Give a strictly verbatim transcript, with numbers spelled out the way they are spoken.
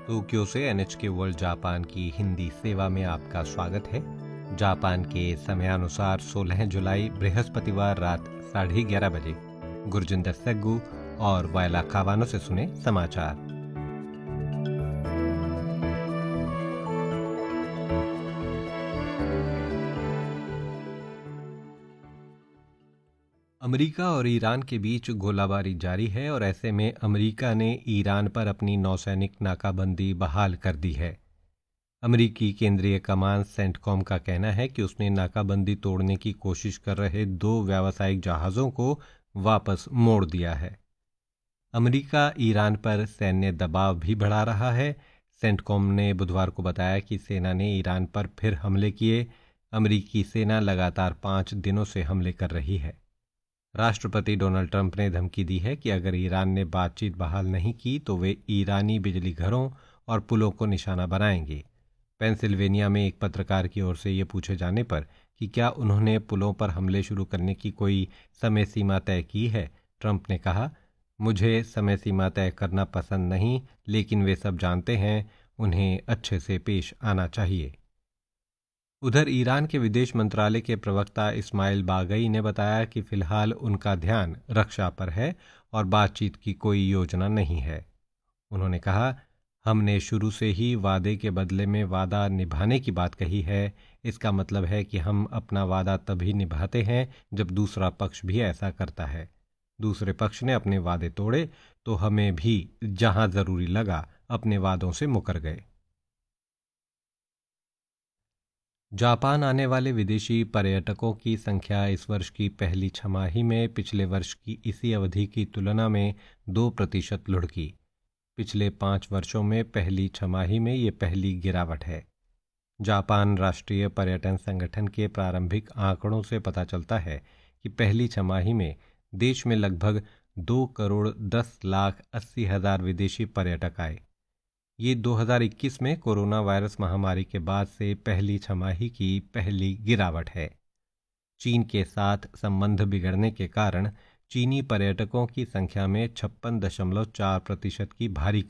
Tokyo से NHK world Japan की हिंदी सेवा में आपका स्वागत है। जापान के समयानुसार सोलह जुलाई बृहस्पतिवार रात साढ़े ग्यारह बजे गुरजिंदर सेग्गू और वायला कावानो से सुने समाचार। अमेरिका और ईरान के बीच गोलाबारी जारी है और ऐसे में अमेरिका ने ईरान पर अपनी नौसैनिक नाकाबंदी बहाल कर दी है। अमेरिकी केंद्रीय कमान सेंटकॉम का कहना है कि उसने नाकाबंदी तोड़ने की कोशिश कर रहे दो व्यावसायिक जहाज़ों को वापस मोड़ दिया है। अमेरिका ईरान पर सैन्य दबाव भी बढ़ा रहा है। सेंटकॉम ने बुधवार को बताया कि सेना ने ईरान पर फिर हमले किए। अमेरिकी सेना लगातार पाँच दिनों से हमले कर रही है। राष्ट्रपति डोनाल्ड ट्रंप ने धमकी दी है कि अगर ईरान ने बातचीत बहाल नहीं की तो वे ईरानी बिजली घरों और पुलों को निशाना बनाएंगे। पेंसिल्वेनिया में एक पत्रकार की ओर से ये पूछे जाने पर कि क्या उन्होंने पुलों पर हमले शुरू करने की कोई समय सीमा तय की है, ट्रंप ने कहा, मुझे समय सीमा तय करना पसंद नहीं, लेकिन वे सब जानते हैं, उन्हें अच्छे से पेश आना चाहिए। उधर ईरान के विदेश मंत्रालय के प्रवक्ता इस्माइल बागई ने बताया कि फिलहाल उनका ध्यान रक्षा पर है और बातचीत की कोई योजना नहीं है। उन्होंने कहा, हमने शुरू से ही वादे के बदले में वादा निभाने की बात कही है। इसका मतलब है कि हम अपना वादा तभी निभाते हैं जब दूसरा पक्ष भी ऐसा करता है। दूसरे पक्ष ने अपने वादे तोड़े तो हमें भी जहां जरूरी लगा अपने वादों से मुकर गए। जापान आने वाले विदेशी पर्यटकों की संख्या इस वर्ष की पहली छमाही में पिछले वर्ष की इसी अवधि की तुलना में दो प्रतिशत लुढ़की। पिछले पाँच वर्षों में पहली छमाही में ये पहली गिरावट है। जापान राष्ट्रीय पर्यटन संगठन के प्रारंभिक आंकड़ों से पता चलता है कि पहली छमाही में देश में लगभग दो करोड़ दस लाख अस्सी हजार विदेशी पर्यटक आए। ये दो हज़ार इक्कीस में कोरोना वायरस महामारी के बाद से पहली छमाही की पहली गिरावट है। चीन के साथ संबंध बिगड़ने के कारण चीनी पर्यटकों की संख्या में छप्पन दशमलव चार प्रतिशत की भारी